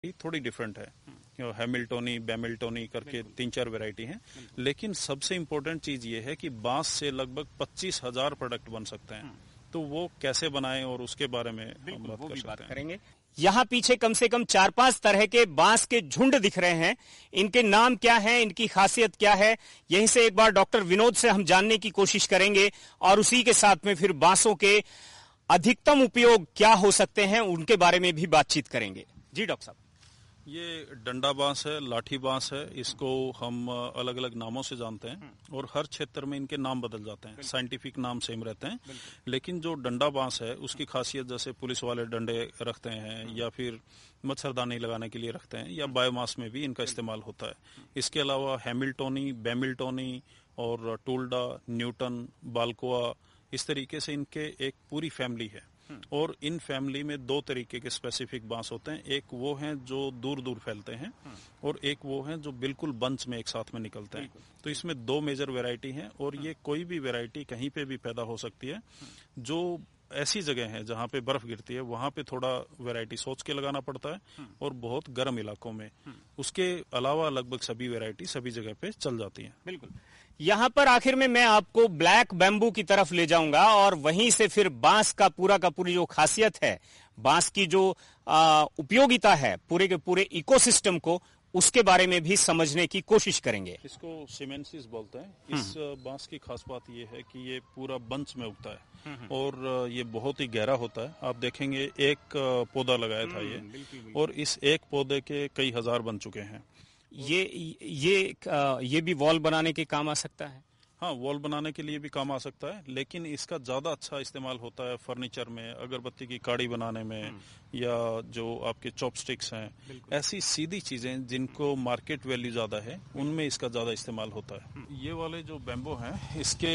थोड़ी डिफरेंट है। हैमिल्टोनी, बैमिल्टोनी करके 3-4 वैरायटी हैं, लेकिन सबसे इम्पोर्टेंट चीज ये है कि बांस से लगभग 25,000 प्रोडक्ट बन सकते हैं। तो वो कैसे बनाएं और उसके बारे में हम बात कर सकते हैं। करेंगे। यहाँ पीछे कम से कम 4-5 तरह के बांस के झुंड दिख रहे हैं। इनके नाम क्या हैं, इनकी खासियत क्या है, यहीं से एक बार डॉक्टर विनोद से हम जानने की कोशिश करेंगे और उसी के साथ में फिर बांसों के अधिकतम उपयोग क्या हो सकते हैं उनके बारे में भी बातचीत करेंगे। जी डॉक्टर साहब। ये डंडा बांस है, लाठी बांस है, इसको हम अलग अलग नामों से जानते हैं और हर क्षेत्र में इनके नाम बदल जाते हैं। साइंटिफिक नाम सेम रहते हैं, लेकिन जो डंडा बांस है उसकी खासियत जैसे पुलिस वाले डंडे रखते हैं या फिर मच्छरदानी लगाने के लिए रखते हैं या बायोमास में भी इनका इस्तेमाल होता है। इसके अलावा हैमिल्टोनी, बैमिल्टोनी और टूल्डा, न्यूटन, बाल्कोआ, इस तरीके से इनके एक पूरी फैमिली है। और इन फैमिली में 2 तरीके के स्पेसिफिक बांस होते हैं। एक वो हैं जो दूर दूर फैलते हैं और एक वो हैं जो बिल्कुल बंच में एक साथ में निकलते हैं। तो इसमें 2 मेजर वैरायटी हैं और ये कोई भी वैरायटी कहीं पे भी पैदा हो सकती है। जो ऐसी जगह है जहाँ पे बर्फ गिरती है वहां पे थोड़ा वैरायटी सोच के लगाना पड़ता है और बहुत गर्म इलाकों में। उसके अलावा लगभग सभी वैरायटी सभी जगह पे चल जाती हैं। बिल्कुल। यहाँ पर आखिर में मैं आपको ब्लैक बैम्बू की तरफ ले जाऊंगा और वहीं से फिर बांस का पूरी जो खासियत है, बांस की जो उपयोगिता है पूरे के पूरे इकोसिस्टम को, उसके बारे में भी समझने की कोशिश करेंगे। इसको सीमेंसिस बोलते हैं। इस बांस की खास बात ये है कि ये पूरा बंच में उगता है और ये बहुत ही गहरा होता है। आप देखेंगे एक पौधा लगाया था ये और इस एक पौधे के कई हजार बन चुके हैं। ये भी वॉल बनाने के काम आ सकता है। हाँ, वॉल बनाने के लिए भी काम आ सकता है, लेकिन इसका ज्यादा अच्छा इस्तेमाल होता है फर्नीचर में, अगरबत्ती की काड़ी बनाने में या जो आपके चॉपस्टिक्स हैं, ऐसी सीधी चीजें जिनको मार्केट वैल्यू ज्यादा है उनमें इसका ज्यादा इस्तेमाल होता है। ये वाले जो बैम्बो हैं इसके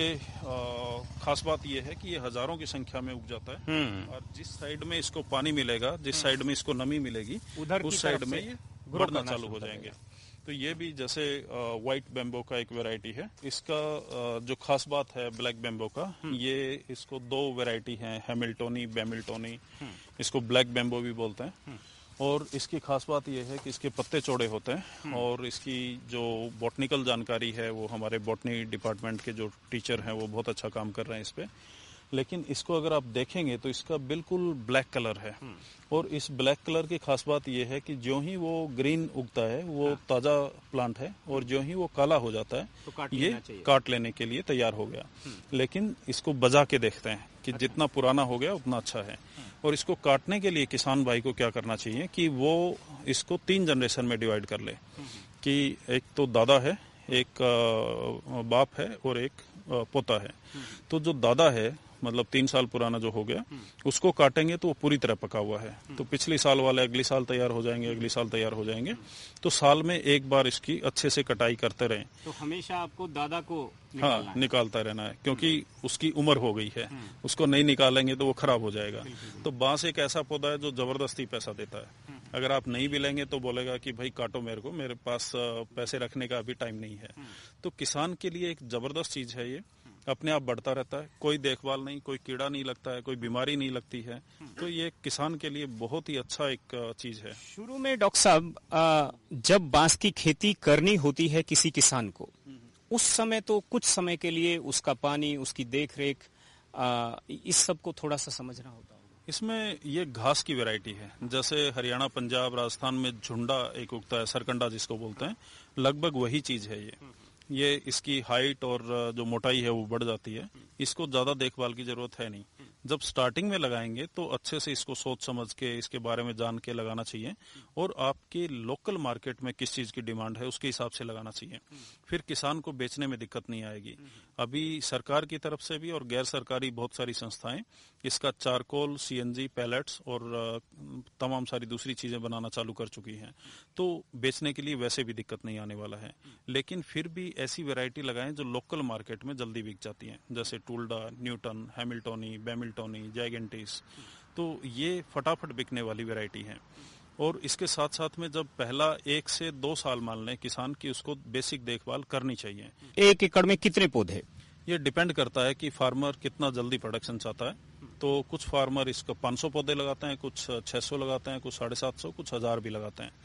खास बात ये है कि ये हजारों की संख्या में उग जाता है और जिस साइड में इसको पानी मिलेगा, जिस साइड में इसको नमी मिलेगी, उस साइड में ये बढ़ना चालू हो जाएंगे। तो ये भी जैसे व्हाइट बैम्बो का एक वैरायटी है। इसका जो खास बात है ब्लैक बैम्बो का, ये इसको 2 वैरायटी हैं, हैमिल्टोनी, बैमिल्टोनी। इसको ब्लैक बैम्बो भी बोलते हैं और इसकी खास बात ये है कि इसके पत्ते चौड़े होते हैं और इसकी जो बॉटनिकल जानकारी है वो हमारे बॉटनी डिपार्टमेंट के जो टीचर हैं वो बहुत अच्छा काम कर रहे हैं इस पे। लेकिन इसको अगर आप देखेंगे तो इसका बिल्कुल ब्लैक कलर है और इस ब्लैक कलर की खास बात यह है कि जो ही वो ग्रीन उगता है वो ताजा प्लांट है और जो ही वो काला हो जाता है तो ये काट लेने के लिए तैयार हो गया। लेकिन इसको बजा के देखते हैं कि जितना पुराना हो गया उतना अच्छा है। और इसको काटने के लिए किसान भाई को क्या करना चाहिए कि वो इसको 3 जनरेशन में डिवाइड कर ले कि एक तो दादा है, एक बाप है और एक पोता है। तो जो दादा है मतलब 3 साल पुराना जो हो गया उसको काटेंगे तो वो पूरी तरह पका हुआ है, तो पिछली साल वाले अगली साल तैयार हो जाएंगे, अगली साल तैयार हो जाएंगे। तो साल में एक बार इसकी अच्छे से कटाई करते रहें। तो हमेशा आपको दादा को निकालता रहना है क्योंकि उसकी उम्र हो गई है, उसको नहीं निकालेंगे तो वो खराब हो जाएगा। तो बांस एक ऐसा पौधा है जो जबरदस्ती पैसा देता है। अगर आप नहीं भी लेंगे तो बोलेगा कि भाई काटो मेरे को, मेरे पास पैसे रखने का अभी टाइम नहीं है। तो किसान के लिए एक जबरदस्त चीज है ये, अपने आप बढ़ता रहता है, कोई देखभाल नहीं, कोई कीड़ा नहीं लगता है, कोई बीमारी नहीं लगती है। तो ये किसान के लिए बहुत ही अच्छा एक चीज है। शुरू में डॉक्टर साहब जब बांस की खेती करनी होती है किसी किसान को, उस समय तो कुछ समय के लिए उसका पानी, उसकी देखरेख, इस सब को थोड़ा सा समझना होता है। इसमें ये घास की वैरायटी है। जैसे हरियाणा, पंजाब, राजस्थान में झुंडा एक उगता है, सरकंडा जिसको बोलते हैं, लगभग वही चीज है ये इसकी हाइट और जो मोटाई है वो बढ़ जाती है। इसको ज्यादा देखभाल की जरूरत है नहीं। जब स्टार्टिंग में लगाएंगे तो अच्छे से इसको सोच समझ के इसके बारे में जान के लगाना चाहिए और आपके लोकल मार्केट में किस चीज की डिमांड है उसके हिसाब से लगाना चाहिए। फिर किसान को बेचने में दिक्कत नहीं आएगी। अभी सरकार की तरफ से भी और गैर सरकारी बहुत सारी संस्थाएं इसका चारकोल, सीएनजी, पैलेट्स और तमाम सारी दूसरी चीजें बनाना चालू कर चुकी हैं। तो बेचने के लिए वैसे भी दिक्कत नहीं आने वाला है। लेकिन फिर भी ऐसी वैरायटी लगाएं जो लोकल मार्केट में जल्दी बिक जाती हैं, जैसे टूल्डा, न्यूटन, हैमिल्टोनी, बैमिल्टोनी, जायगेंटिस। तो ये फटाफट बिकने वाली वैरायटी है। और इसके साथ साथ में जब पहला 1 से 2 साल मान लें किसान की, उसको बेसिक देखभाल करनी चाहिए। 1 एकड़ में कितने पौधे? ये डिपेंड करता है कि फार्मर कितना जल्दी प्रोडक्शन चाहता है। तो कुछ फार्मर इसको 500 पौधे लगाते हैं, कुछ 600 लगाते हैं, कुछ 750, कुछ 1000 भी लगाते हैं।